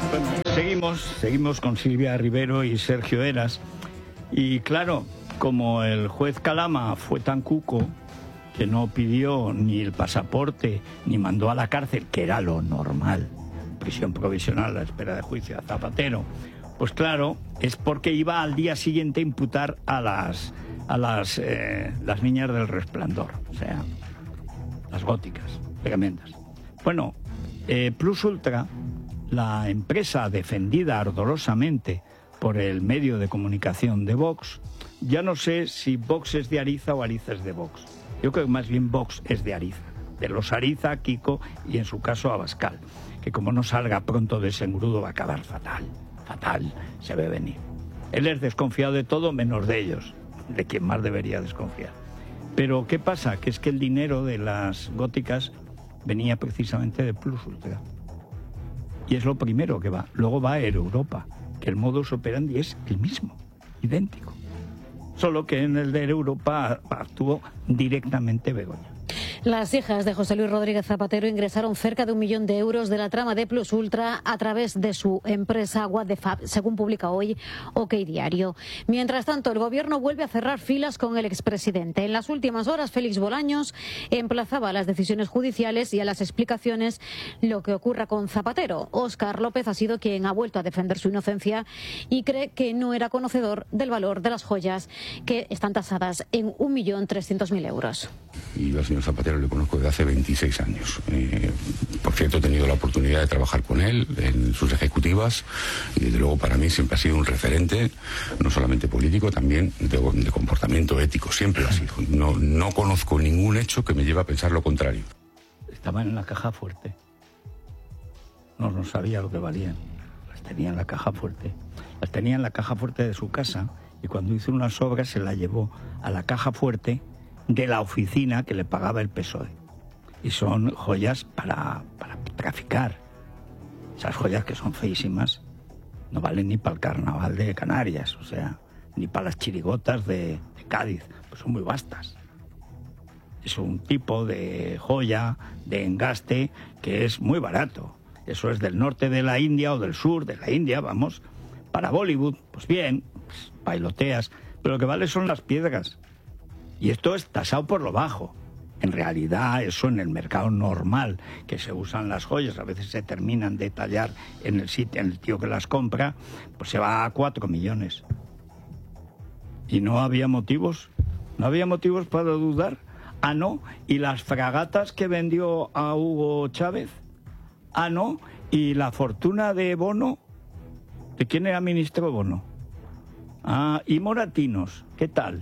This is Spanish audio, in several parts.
Bueno, seguimos con Silvia Rivero y Sergio Eras. Y claro, como el juez Calama fue tan cuco que no pidió ni el pasaporte ni mandó a la cárcel, que era lo normal, prisión provisional a la espera de juicio a Zapatero, pues claro, es porque iba al día siguiente a imputar a las niñas del Resplandor, o sea, las góticas, tremendas. Bueno, Plus Ultra, la empresa defendida ardorosamente por el medio de comunicación de Vox, ya no sé si Vox es de Ariza o Ariza es de Vox. Yo creo que más bien Vox es de Ariza, de los Ariza, Kiko y en su caso Abascal, que como no salga pronto de ese engrudo va a acabar fatal, se ve venir. Él es desconfiado de todo menos de ellos, de quien más debería desconfiar. Pero ¿qué pasa? Que es que el dinero de las góticas venía precisamente de Plus Ultra. Y es lo primero que va. Luego va a Europa, que el modus operandi es el mismo, idéntico. Solo que en el de Europa actuó directamente Begoña. Las hijas de José Luis Rodríguez Zapatero ingresaron cerca de 1 millón de euros de la trama de Plus Ultra a través de su empresa What the Fab, según publica hoy OK Diario. Mientras tanto, el gobierno vuelve a cerrar filas con el expresidente. En las últimas horas, Félix Bolaños emplazaba a las decisiones judiciales y a las explicaciones lo que ocurra con Zapatero. Óscar López ha sido quien ha vuelto a defender su inocencia y cree que no era conocedor del valor de las joyas que están tasadas en 1.300.000 euros. Y al señor Zapatero le conozco desde hace 26 años. Por cierto, he tenido la oportunidad de trabajar con él en sus ejecutivas y desde luego para mí siempre ha sido un referente, no solamente político, también de comportamiento ético, siempre lo ha sido. No conozco ningún hecho que me lleve a pensar lo contrario. Estaban en la caja fuerte. No sabía lo que valían. Las tenía en la caja fuerte. Las tenía en la caja fuerte de su casa y cuando hizo unas obras se la llevó a la caja fuerte de la oficina que le pagaba el PSOE. Y son joyas para traficar. Esas joyas que son feísimas no valen ni para el carnaval de Canarias, o sea, ni para las chirigotas de Cádiz, pues son muy vastas. Es un tipo de joya, de engaste, que es muy barato. Eso es del norte de la India o del sur de la India, vamos, para Bollywood, pues bien, pues bailoteas, pero lo que vale son las piedras. Y esto es tasado por lo bajo. En realidad, eso en el mercado normal que se usan las joyas, a veces se terminan de tallar en el sitio, en el tío que las compra, pues se va a 4 millones. Y no había motivos para dudar. Ah, no, y las fragatas que vendió a Hugo Chávez. Ah, no, y la fortuna de Bono. ¿De quién era ministro Bono? Ah, y Moratinos, ¿qué tal?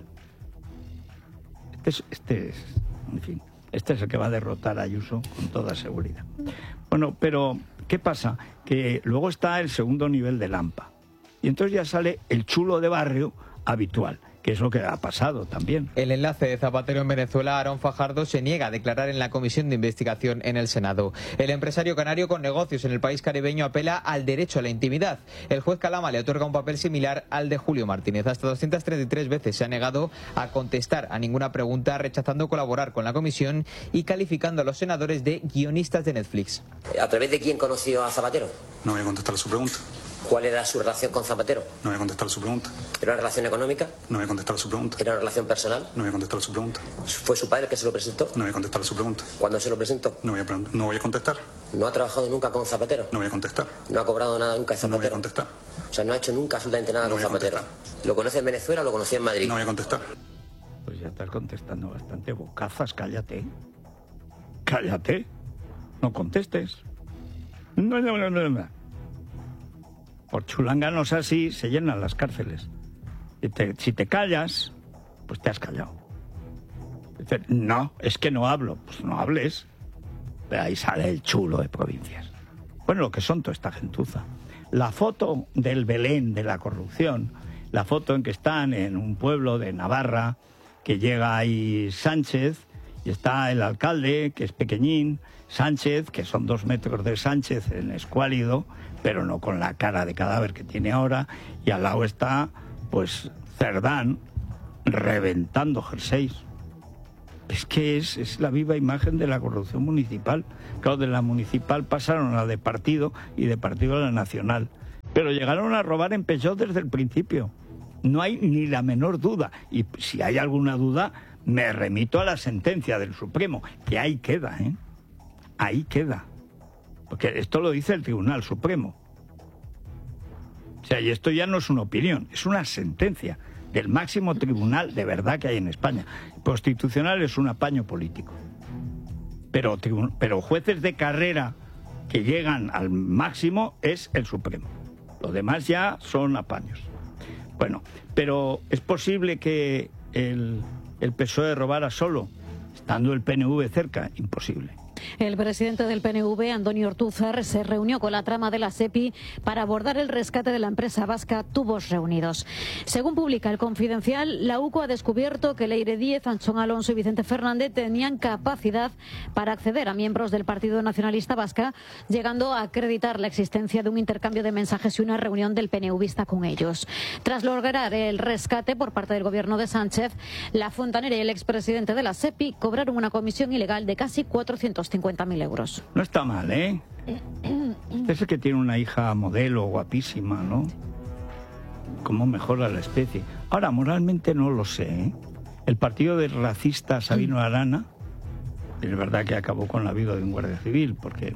Este es el que va a derrotar a Ayuso con toda seguridad. Bueno, pero ¿qué pasa? Que luego está el segundo nivel de Lampa. Y entonces ya sale el chulo de barrio habitual, que es lo que ha pasado también. El enlace de Zapatero en Venezuela, Aarón Fajardo, se niega a declarar en la comisión de investigación en el Senado. El empresario canario con negocios en el país caribeño apela al derecho a la intimidad. El juez Calama le otorga un papel similar al de Julio Martínez. Hasta 233 veces se ha negado a contestar a ninguna pregunta, rechazando colaborar con la comisión y calificando a los senadores de guionistas de Netflix. ¿A través de quién conoció a Zapatero? No voy a contestar a su pregunta. ¿Cuál era su relación con Zapatero? No voy a contestar a su pregunta. ¿Era una relación económica? No voy a contestar a su pregunta. ¿Era una relación personal? No voy a contestar a su pregunta. ¿Fue su padre el que se lo presentó? No voy a contestar a su pregunta. ¿Cuándo se lo presentó? No voy a contestar. ¿No ha trabajado nunca con Zapatero? No voy a contestar. ¿No ha cobrado nada nunca de Zapatero? No voy a contestar. O sea, no ha hecho nunca absolutamente nada con Zapatero. ¿Lo conoce en Venezuela o lo conocía en Madrid? No voy a contestar. Pues ya estás contestando bastante bocazas, cállate. Cállate. No contestes. No. Por chulanganos así se llenan las cárceles. Si te callas, pues te has callado. Dice, no, es que no hablo. Pues no hables. Pero ahí sale el chulo de provincias. Bueno, lo que son toda esta gentuza. La foto del Belén de la corrupción, la foto en que están en un pueblo de Navarra, que llega ahí Sánchez, y está el alcalde, que es pequeñín, Sánchez, que son 2 metros de Sánchez en escuálido, pero no con la cara de cadáver que tiene ahora, y al lado está, pues, Cerdán, reventando jerseys. Es que es la viva imagen de la corrupción municipal. Claro, de la municipal pasaron a la de partido y de partido a la nacional. Pero llegaron a robar en Peugeot desde el principio. No hay ni la menor duda. Y si hay alguna duda, me remito a la sentencia del Supremo, que ahí queda, ¿eh? Ahí queda. Porque esto lo dice el Tribunal Supremo. O sea, y esto ya no es una opinión, es una sentencia del máximo tribunal de verdad que hay en España. Constitucional es un apaño político. Pero jueces de carrera que llegan al máximo es el Supremo. Los demás ya son apaños. Bueno, pero ¿es posible que el PSOE robara solo, estando el PNV cerca? Imposible. El presidente del PNV, Antonio Ortúzar, se reunió con la trama de la SEPI para abordar el rescate de la empresa vasca Tubos Reunidos. Según publica El Confidencial, la UCO ha descubierto que Leire Díez, Anchón Alonso y Vicente Fernández tenían capacidad para acceder a miembros del Partido Nacionalista Vasca, llegando a acreditar la existencia de un intercambio de mensajes y una reunión del PNVista con ellos. Tras lograr el rescate por parte del gobierno de Sánchez, la Fontanera y el expresidente de la SEPI cobraron una comisión ilegal de casi 450.000 euros. No está mal, ¿eh? Es el que tiene una hija modelo guapísima, ¿no? ¿Cómo mejora la especie? Ahora, moralmente no lo sé, ¿eh? El partido del racista Sabino Arana, es verdad que acabó con la vida de un guardia civil, porque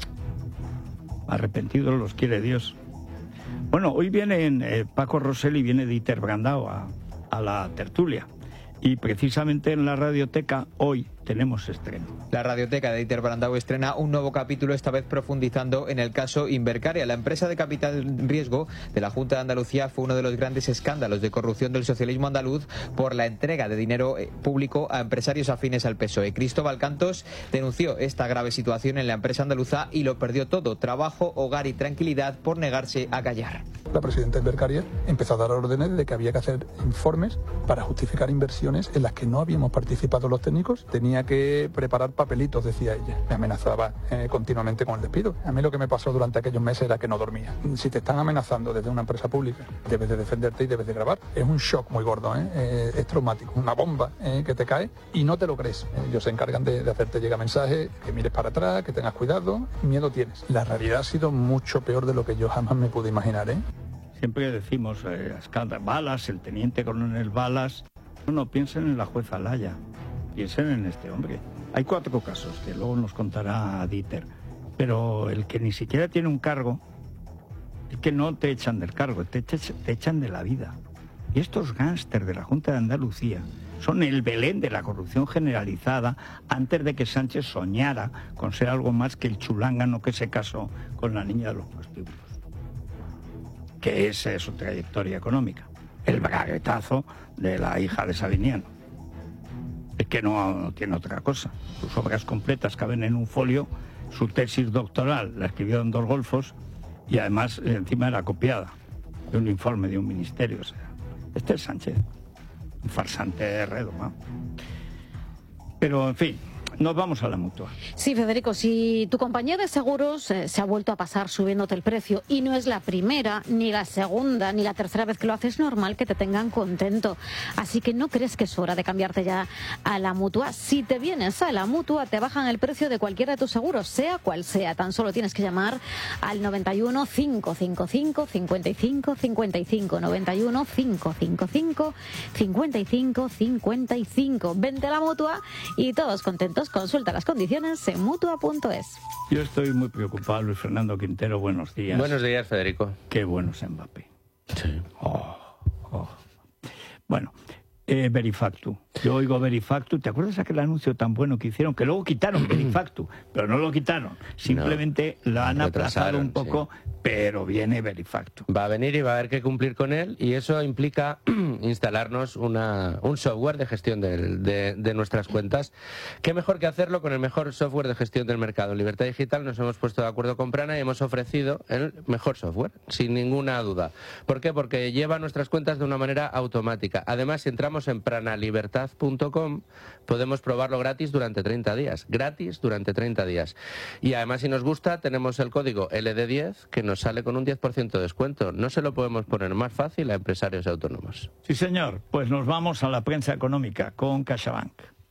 arrepentidos los quiere Dios. Bueno, hoy vienen Paco Rosell y viene Dieter Brandao a la tertulia. Y precisamente en la radioteca hoy tenemos estreno. La radioteca de Dieter Brandao estrena un nuevo capítulo, esta vez profundizando en el caso Invercaria. La empresa de capital riesgo de la Junta de Andalucía fue uno de los grandes escándalos de corrupción del socialismo andaluz por la entrega de dinero público a empresarios afines al PSOE. Cristóbal Cantos denunció esta grave situación en la empresa andaluza y lo perdió todo: trabajo, hogar y tranquilidad, por negarse a callar. La presidenta Invercaria empezó a dar órdenes de que había que hacer informes para justificar inversiones en las que no habíamos participado los técnicos. Tenía que preparar papelitos, decía ella. Me amenazaba continuamente con el despido. A mí lo que me pasó durante aquellos meses era que no dormía. Si te están amenazando desde una empresa pública, debes de defenderte y debes de grabar. Es un shock muy gordo, es traumático, una bomba que te cae y no te lo crees. Ellos se encargan de hacerte llegar mensajes, que mires para atrás, que tengas cuidado. Miedo tienes. La realidad ha sido mucho peor de lo que yo jamás me pude imaginar, Siempre decimos, Balas, el teniente coronel Balas. No piensen en la jueza Laya, piensen en este hombre. Hay 4 casos que luego nos contará Dieter, pero el que ni siquiera tiene un cargo, es que no te echan del cargo, te echan de la vida. Y estos gángsters de la Junta de Andalucía son el Belén de la corrupción generalizada antes de que Sánchez soñara con ser algo más que el chulángano que se casó con la niña de los prostíbulos, que esa es su trayectoria económica. El braguetazo de la hija de Sabiniano. Es que no tiene otra cosa. Sus obras completas caben en un folio. Su tesis doctoral la escribió en 2 golfos y además encima era copiada de un informe de un ministerio. O sea, este es Sánchez, un farsante redomado. Pero, en fin, nos vamos a la Mutua. Sí, Federico, si tu compañía de seguros se ha vuelto a pasar subiéndote el precio y no es la primera, ni la segunda, ni la tercera vez que lo haces, normal que te tengan contento. Así que no crees que es hora de cambiarte ya a la Mutua. Si te vienes a la Mutua, te bajan el precio de cualquiera de tus seguros, sea cual sea. Tan solo tienes que llamar al 91 555 55 55. 91 555 55 55. Vente a la Mutua y todos contentos. Consulta las condiciones en Mutua.es. Yo estoy muy preocupado, Luis Fernando Quintero, buenos días. Buenos días, Federico. Qué bueno es Mbappé. Sí. Bueno, Verifactu. Yo oigo Verifactu. ¿Te acuerdas aquel anuncio tan bueno que hicieron? Que luego quitaron Verifactu, pero no lo quitaron. Simplemente lo han aplazado un poco, sí. Pero viene Verifactu. Va a venir y va a haber que cumplir con él, y eso implica instalarnos un software de gestión de nuestras cuentas. ¿Qué mejor que hacerlo con el mejor software de gestión del mercado? En Libertad Digital nos hemos puesto de acuerdo con Prana y hemos ofrecido el mejor software, sin ninguna duda. ¿Por qué? Porque lleva nuestras cuentas de una manera automática. Además, si entramos en pranalibertad.com, podemos probarlo gratis durante 30 días. Gratis durante 30 días. Y además, si nos gusta, tenemos el código LD10, que nos sale con un 10% de descuento. No se lo podemos poner más fácil a empresarios autónomos. Sí, señor. Pues nos vamos a la prensa económica con CaixaBank.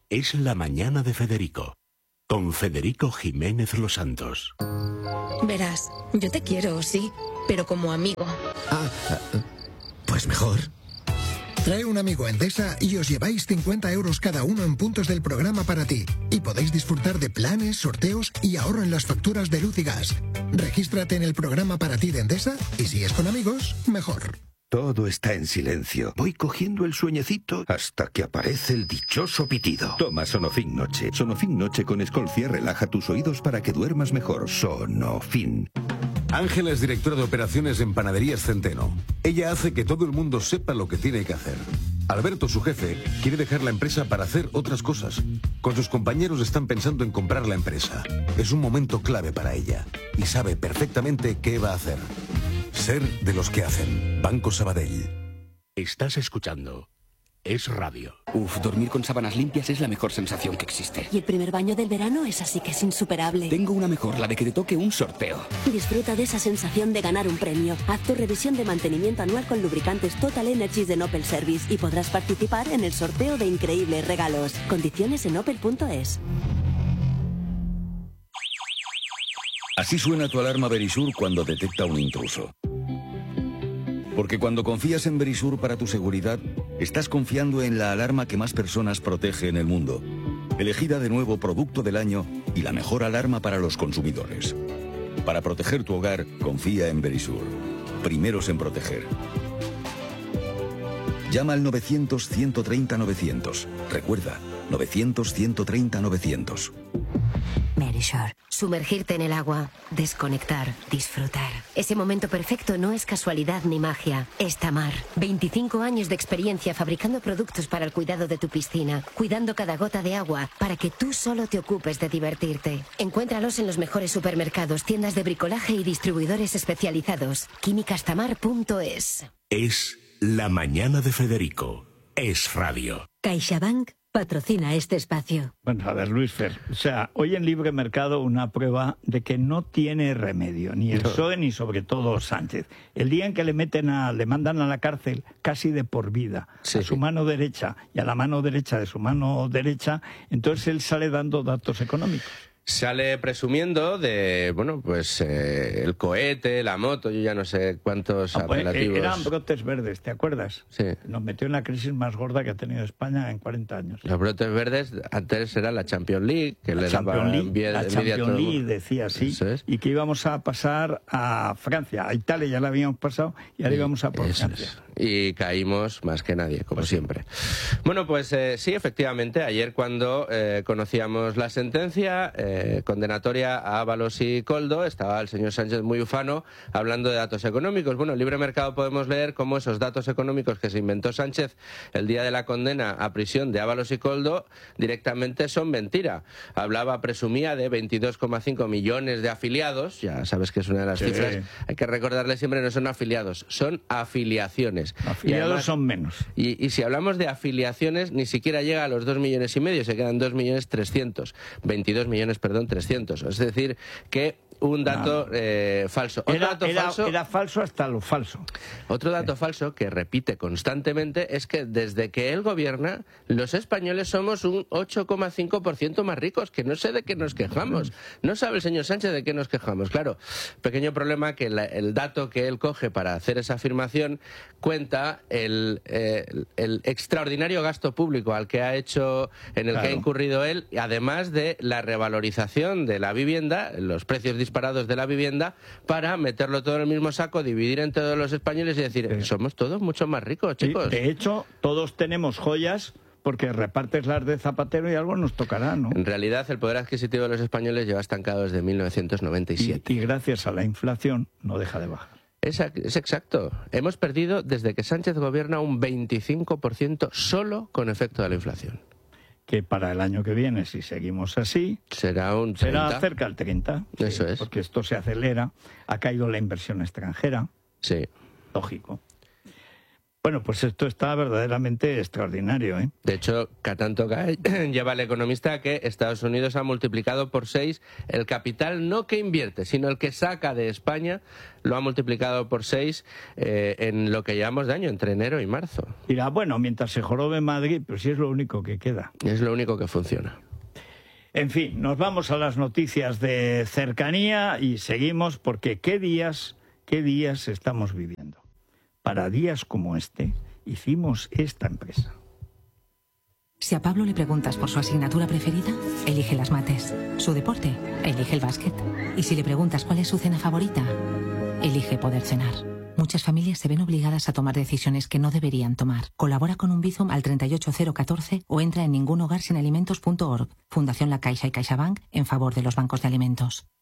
es La Mañana de Federico, con Federico Jiménez Los Santos. Verás, yo te quiero, sí, pero como amigo. Pues mejor. Trae un amigo a Endesa y os lleváis 50 euros cada uno en puntos del programa para ti. Y podéis disfrutar de planes, sorteos y ahorro en las facturas de luz y gas. Regístrate en el programa para ti de Endesa y si es con amigos, mejor. Todo está en silencio. Voy cogiendo el sueñecito hasta que aparece el dichoso pitido. Toma Sonofin Noche. Sonofin Noche con Escolcia relaja tus oídos para que duermas mejor. Sonofin. Ángela es directora de operaciones en Panaderías Centeno. Ella hace que todo el mundo sepa lo que tiene que hacer. Alberto, su jefe, quiere dejar la empresa para hacer otras cosas. Con sus compañeros están pensando en comprar la empresa. Es un momento clave para ella y sabe perfectamente qué va a hacer. Ser de los que hacen. Banco Sabadell. Estás escuchando Es Radio. Dormir con sábanas limpias es la mejor sensación que existe. Y el primer baño del verano es así que es insuperable. Tengo una mejor, la de que te toque un sorteo. Disfruta de esa sensación de ganar un premio. Haz tu revisión de mantenimiento anual con lubricantes Total Energies de Opel Service y podrás participar en el sorteo de increíbles regalos. Condiciones en opel.es. Así suena tu alarma Verisur cuando detecta un intruso. Porque cuando confías en Verisur para tu seguridad, estás confiando en la alarma que más personas protege en el mundo. Elegida de nuevo Producto del Año y la mejor alarma para los consumidores. Para proteger tu hogar, confía en Verisur. Primeros en proteger. Llama al 900-130-900. Recuerda, 900-130-900. Verisur. Sumergirte en el agua, desconectar, disfrutar. Ese momento perfecto no es casualidad ni magia, es Tamar. 25 años de experiencia fabricando productos para el cuidado de tu piscina, cuidando cada gota de agua para que tú solo te ocupes de divertirte. Encuéntralos en los mejores supermercados, tiendas de bricolaje y distribuidores especializados. Químicastamar.es. Es La Mañana de Federico. Es Radio. CaixaBank patrocina este espacio. Bueno, a ver, Luis Fer, o sea, hoy en Libre Mercado una prueba de que no tiene remedio, ni el PSOE ni sobre todo Sánchez. El día en que le mandan a la cárcel casi de por vida, a su mano derecha y a la mano derecha de su mano derecha, entonces él sale dando datos económicos. Sale presumiendo de, bueno, pues el cohete, la moto, yo ya no sé cuántos apelativos. Eran brotes verdes, ¿te acuerdas? Sí. Nos metió en la crisis más gorda que ha tenido España en 40 años. Los brotes verdes antes era la Champions League, que la le daba envidia la Champions League decía así, y que íbamos a pasar a Francia, a Italia ya la habíamos pasado y ahora íbamos a por Francia. Y caímos más que nadie, como siempre. Bueno, pues sí, efectivamente, ayer cuando conocíamos la sentencia condenatoria a Ábalos y Koldo, estaba el señor Sánchez muy ufano hablando de datos económicos. Bueno, en Libre Mercado podemos leer cómo esos datos económicos que se inventó Sánchez el día de la condena a prisión de Ábalos y Koldo directamente son mentira. Presumía de 22,5 millones de afiliados, ya sabes que es una de las cifras, hay que recordarle siempre, no son afiliados, son afiliaciones. Afiliados además, son menos. Y si hablamos de afiliaciones, ni siquiera llega a los 2,5 millones, se quedan 2.300.000, 22.300.000. Es decir, que un dato falso. Era falso hasta lo falso. Otro dato falso que repite constantemente es que desde que él gobierna, los españoles somos un 8,5% más ricos, que no sé de qué nos quejamos. No sabe el señor Sánchez de qué nos quejamos. Claro, pequeño problema que el dato que él coge para hacer esa afirmación cuenta el extraordinario gasto público al que ha hecho, en el que ha incurrido él, además de la revalorización de la vivienda, los precios disparados de la vivienda, para meterlo todo en el mismo saco, dividir entre todos los españoles y decir, somos todos mucho más ricos, chicos. De hecho, todos tenemos joyas porque repartes las de Zapatero y algo nos tocará, ¿no? En realidad, el poder adquisitivo de los españoles lleva estancado desde 1997. Y gracias a la inflación no deja de bajar. Es exacto. Hemos perdido, desde que Sánchez gobierna, un 25% solo con efecto de la inflación. Que para el año que viene, si seguimos así, será cerca del 30. Eso es. Porque esto se acelera, ha caído la inversión extranjera. Sí. Lógico. Bueno, pues esto está verdaderamente extraordinario, ¿eh? De hecho, tanto lleva el economista que Estados Unidos ha multiplicado por 6 el capital no que invierte, sino el que saca de España, lo ha multiplicado por 6 en lo que llevamos de año, entre enero y marzo. Dirá, bueno, mientras se jorobe Madrid, pues sí es lo único que queda. Es lo único que funciona. En fin, nos vamos a las noticias de cercanía y seguimos porque qué días estamos viviendo. Para días como este, hicimos esta empresa. Si a Pablo le preguntas por su asignatura preferida, elige las mates. Su deporte, elige el básquet. Y si le preguntas cuál es su cena favorita, elige poder cenar. Muchas familias se ven obligadas a tomar decisiones que no deberían tomar. Colabora con un Bizum al 38014 o entra en ningunhogarsinalimentos.org. Fundación La Caixa y CaixaBank en favor de los bancos de alimentos.